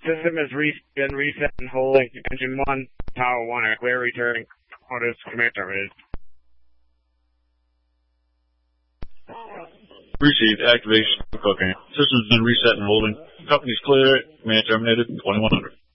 System has been reset and holding. Engine 1, Tower 1 are clear returning. Orders, command terminated. Received. Activation. Cooking. System's been reset and holding. Company's clear. Command terminated. 2100.